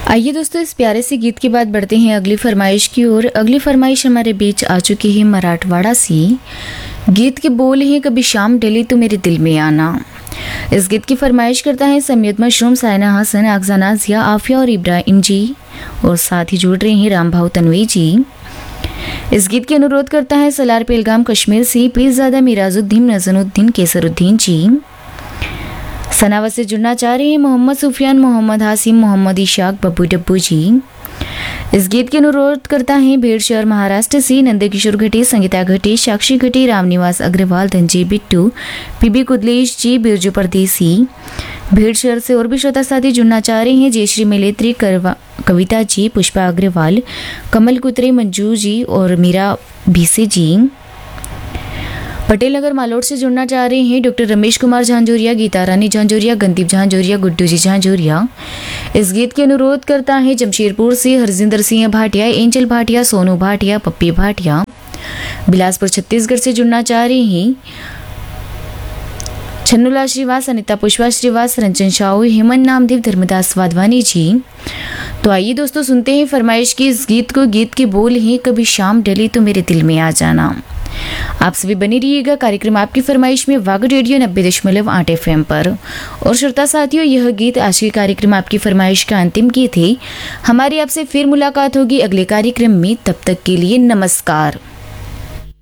आइए दोस्तों, इस प्यारे से गीत के बाद बढ़ते हैं अगली फरमाइश की ओर। अगली फरमाइश हमारे बीच आ चुकी है मराठवाड़ा से। गीत के बोल हैं, कभी शाम ढली तो मेरे दिल में आना। इस गीत की फरमाइश करता है सैयद मशरूम, साइना हसन, अफजाना जिया, आफिया और इब्राहिम जी, और साथ ही जुड़ रहे हैं राम भाव तनवी जी। इस गीत की अनुरोध करता है सलार पेलगाम कश्मीर से पीरजादा मिराजुद्दीन नजनुद्दीन केसरुद्दीन जी। सनावत से जुड़ना चाह रहे हैं मोहम्मद सुफियान, मोहम्मद हासिम, मोहम्मद इशाक, बब्बू डब्बू जी। इस गीत के अनुरोध करता है भीड़ शहर महाराष्ट्र से नंदकिशोर घटे, संगीता घटे, साक्षी घटे, रामनिवास अग्रवाल, धनजी बिट्टू, पीबी कुदलेश जी, बिरजू परदेसी। भीड़ शहर से और भी श्रोता साथी जुड़ना चाह रहे हैं जयश्री मिलेत्री, कविता जी, पुष्पा अग्रवाल, कमल कुत्रे, मंजू जी और मीरा भीसे जी। पटेल नगर मालोड से जुड़ना चाह रहे हैं डॉक्टर रमेश कुमार झांझोरिया, गीता रानी झांझोरिया, गंदीप झांझोरिया, गुड्डू जी झांझोरिया। इस गीत के अनुरोध करता है जमशेदपुर से हरजिंदर सिंह भाटिया, एंजल भाटिया, सोनू भाटिया, पप्पी भाटिया। बिलासपुर छत्तीसगढ़ से जुड़ना चाह रहे हैं छन्नुला श्रीवास, अनिता पुष्पा श्रीवास, रंजन शाहू, हेमंत नामदेव, धर्मदास वाधवानी जी। तो आइए दोस्तों, सुनते हैं फरमाइश की इस गीत को। गीत के बोल हैं, कभी शाम ढली तो मेरे दिल में आ जाना। आप सभी बने रहिएगा कार्यक्रम आपकी फरमाइश में वागड रेडियो 90.8 FM पर। और श्रोता साथियों, यह गीत आज के कार्यक्रम आपकी फरमाइश का अंतिम गीत है। हमारी आपसे फिर मुलाकात होगी अगले कार्यक्रम में, तब तक के लिए नमस्कार।